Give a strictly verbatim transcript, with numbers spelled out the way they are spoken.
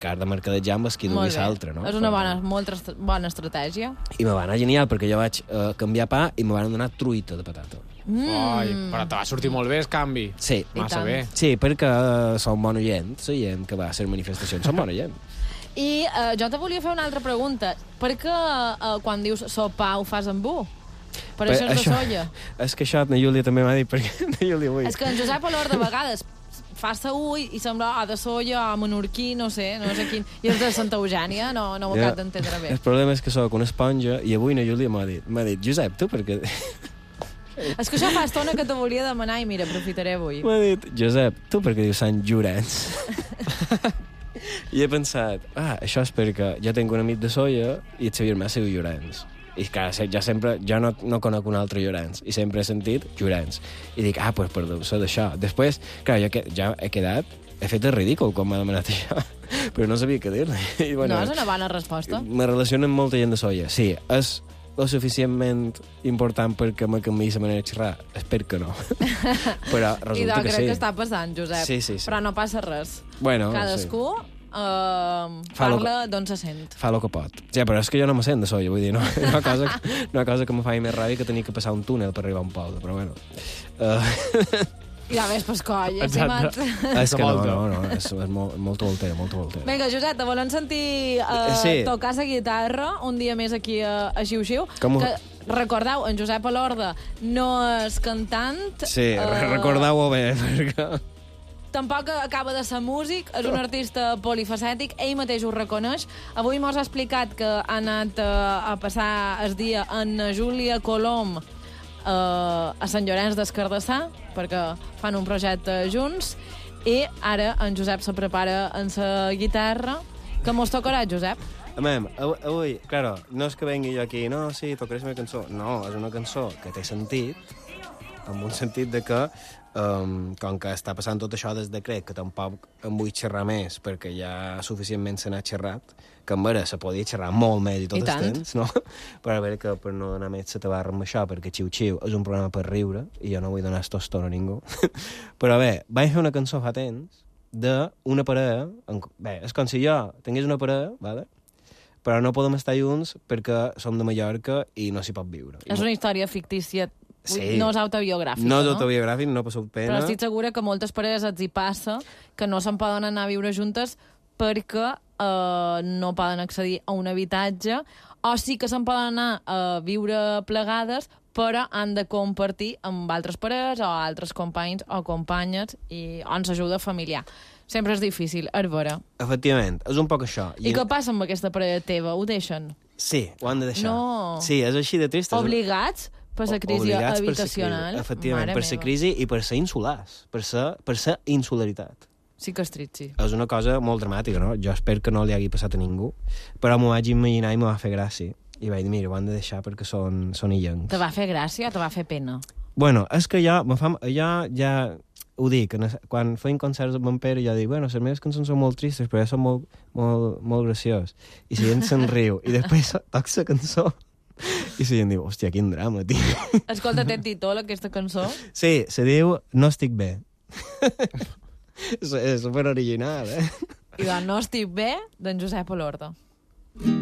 que has de mercadejar amb el qui dugui l'altre, no? És una bona, molt bona estratègia. I me va anar genial, perquè jo vaig uh, canviar pa i me van donar truita de patata. Mm. Oi, però te va sortir molt bé el canvi. Sí. Massa bé. Sí, perquè uh, som bona gent, la gent que va a ser manifestacions, som bona gent. I uh, jo te volia fer una altra pregunta. Per què uh, quan dius sopar ho fas amb bu? Per, per això és de soia. És que això na Júlia també m'ha dit, perquè na Júlia avui... És que en Josep Olor de vegades fa saúl i sembla ah, de soia, o menorquí, no sé, no sé quin... I és de Santa Eugènia, no, no ho acabo d'entendre bé. El problema és que soc una esponja i avui na Júlia m'ha dit, m'ha dit, Josep, tu perquè... És que això fa estona que te volia demanar i mira, aprofitaré avui. M'ha dit, Josep, tu perquè dius Sant Llorenç? I he pensat, ah, això és perquè jo tinc un amic de soia i el Xavier Mas diu Llorenç. I clar, ja sempre, jo no, no conec un altre Llorenç i sempre he sentit Llorenç i dic, ah, doncs pues, perdó, sé d'això. Després, clar, jo que, ja he quedat he fet el ridícul quan m'ha demanat això però no sabia què dir-li. Bueno, no, és una bona resposta. Me relaciono amb molta gent de soia, sí, és lo suficientment important perquè me canviï la manera de xerrar? Espero que no. Però resulta I que crec sí. que està passant, Josep. Sí, sí, sí. Però no passa res. Bueno, cadascú sí. Uh, parla d'on se sent. Fa el que pot. Ja, però és que jo no me sent de soia, vull dir, no, una cosa, una cosa que me fa més ràbia que tenir que passar un túnel per arribar a un poble, però bueno. Uh... I la ves pas coll, estimat. És que no, no, no, és, és molt, molt voltera, molt voltera. Vinga, Josep, te volem sentir uh, sí. tocar la guitarra un dia més aquí a, a Xiu-Xiu. Com... Que, recordeu, en Josep Elorda no és cantant. Sí, uh... recordeu-ho bé, perquè... Tampoc acaba de ser músic, és un artista polifacètic, ell mateix ho reconeix. Avui mos ha explicat que ha anat a, a passar el dia en Júlia Colom eh, a Sant Llorenç des Cardassar, perquè fan un projecte junts, i ara en Josep se prepara en la guitarra. Que mos tocarà, Josep? Amem, avui, claro, no és que vengui jo aquí, no, sí, tocaré la meva cançó. No, és una cançó que té sentit, en un sentit de que Um, com que està passant tot això des de crec que tampoc em vull xerrar més perquè ja suficientment se n'ha xerrat, que en vera se podia xerrar molt més i tot I el temps, no? Però a veure que per no donar més la tabarra amb això, perquè Xiu-Xiu és un programa per riure i jo no vull donar estostona a ningú. Però bé, vaig fer una cançó fa temps d'una parella, bé, és com si jo tingués una parella, vale? Però no podem estar junts perquè som de Mallorca i no s'hi pot viure. És una història fictícia. Sí. No és autobiogràfic, no? No és autobiogràfic, no passeu pena. Però estic segura que moltes parelles els hi passa que no se'n poden anar a viure juntes perquè eh, no poden accedir a un habitatge, o sí que se'n poden anar a viure plegades, però han de compartir amb altres parelles o altres companys o companyes i on s'ajuda familiar. Sempre és difícil, és vera. Efectivament, és un poc això. I, I què passa amb aquesta parella teva? Ho deixen? Sí, ho han de deixar. No. Sí, és així de trist. Obligats? Per la crisi habitacional. Per efectivament, per la crisi i per ser insulars, per ser, per ser insularitat. Sí que és trist, sí. És una cosa molt dramàtica, no? Jo espero que no li hagi passat a ningú, però m'ho vaig imaginar i m'ho va fer gràcia. I vaig dir, mira, ho han de deixar perquè són, són illencs. Te va fer gràcia o te va fer pena? Bueno, és que jo, me fa, jo ja ho dic, quan feien concerts amb en Pere jo dic, bueno, les meves cançons són molt tristes, però ja són molt, molt, molt graciós. I la gent se'n riu. I després toc la cançó i la gent diu, hòstia, quin drama, tio. Escolta, té títol, aquesta cançó? Sí, se diu No estic bé. és, és super original, eh? I doncs No estic bé, d'en Josep Olorda.